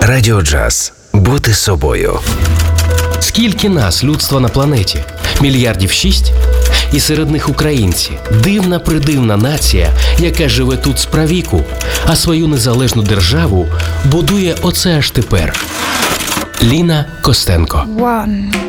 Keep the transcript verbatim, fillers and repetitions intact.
Радіо Джаз. Бути собою. Скільки нас, людства на планеті? Мільярдів шість? І серед них українці. Дивна-придивна нація, яка живе тут справіку, а свою незалежну державу будує оце аж тепер. Ліна Костенко. One.